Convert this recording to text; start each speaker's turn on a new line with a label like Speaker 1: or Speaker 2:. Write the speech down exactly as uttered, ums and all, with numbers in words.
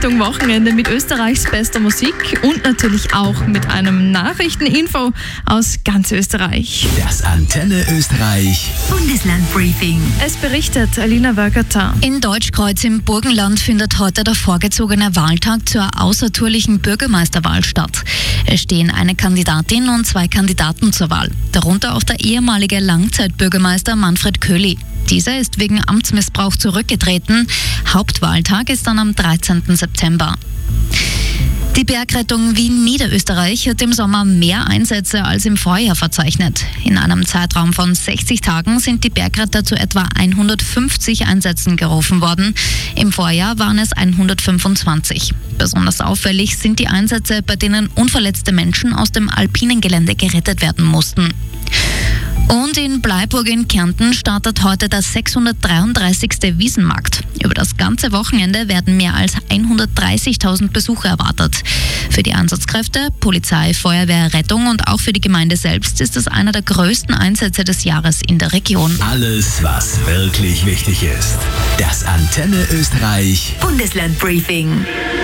Speaker 1: Richtung Wochenende mit Österreichs bester Musik und natürlich auch mit einem Nachrichteninfo aus ganz Österreich.
Speaker 2: Das Antenne Österreich
Speaker 3: Bundeslandbriefing.
Speaker 1: Es berichtet Alina Wölgerter.
Speaker 4: In Deutschkreuz im Burgenland findet heute der vorgezogene Wahltag zur außertourlichen Bürgermeisterwahl statt. Es stehen eine Kandidatin und zwei Kandidaten zur Wahl, darunter auch der ehemalige Langzeitbürgermeister Manfred Köhli. Dieser ist wegen Amtsmissbrauch zurückgetreten. Hauptwahltag ist dann am dreizehnten September. Die Bergrettung Wien Niederösterreich hat im Sommer mehr Einsätze als im Vorjahr verzeichnet. In einem Zeitraum von sechzig Tagen sind die Bergretter zu etwa hundertfünfzig Einsätzen gerufen worden. Im Vorjahr waren es hundertfünfundzwanzig. Besonders auffällig sind die Einsätze, bei denen unverletzte Menschen aus dem alpinen Gelände gerettet werden mussten. Und in Bleiburg in Kärnten startet heute der sechshundertdreiunddreißigste Wiesenmarkt. Über das ganze Wochenende werden mehr als hundertdreißigtausend Besucher erwartet. Für die Einsatzkräfte, Polizei, Feuerwehr, Rettung und auch für die Gemeinde selbst ist es einer der größten Einsätze des Jahres in der Region.
Speaker 2: Alles, was wirklich wichtig ist. Das Antenne Österreich
Speaker 3: Bundeslandbriefing.